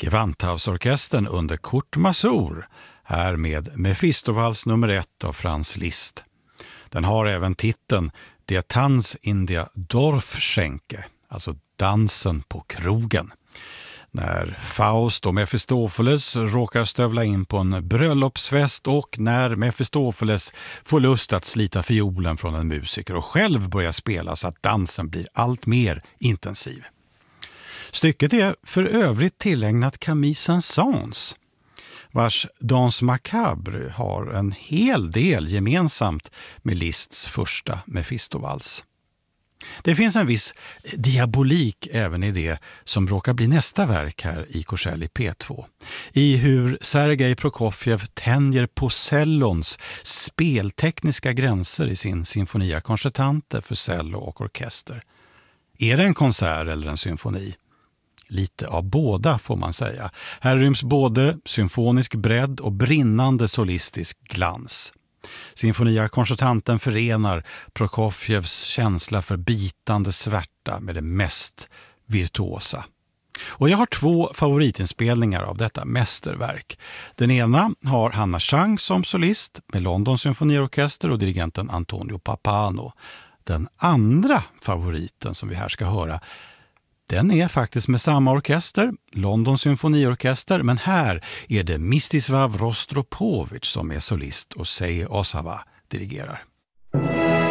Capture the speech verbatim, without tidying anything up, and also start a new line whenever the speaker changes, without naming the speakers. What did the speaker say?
Gewandhausorkestern under Kurt Masur, här med Mefistovals nummer ett av Franz Liszt. Den har även titeln Der Tanz in der Dorfschenke, alltså dansen på krogen. När Faust och Mefistofeles råkar stövla in på en bröllopsfest och när Mefistofeles får lust att slita fiolen från en musiker och själv börjar spela så att dansen blir allt mer intensiv. Stycket är för övrigt tillägnat Camille Saint-Saëns, vars Danse Macabre har en hel del gemensamt med Liszts första Mefistovals. Det finns en viss diabolik även i det som råkar bli nästa verk här i Korsell i P två. I hur Sergej Prokofjev tänjer på cellons speltekniska gränser i sin Sinfonia Concertante för cello och orkester. Är det en konsert eller en symfoni? Lite av båda får man säga. Här ryms både symfonisk bredd och brinnande solistisk glans. Sinfonia Concertanten förenar Prokofjevs känsla för bitande svärta med det mest virtuosa. Och jag har två favoritinspelningar av detta mästerverk. Den ena har Hanna Chang som solist med London symfoniorkester och dirigenten Antonio Pappano. Den andra favoriten som vi här ska höra, den är faktiskt med samma orkester, London symfoniorkester, men här är det Mstislav Rostropovich som är solist och Seiji Osawa dirigerar.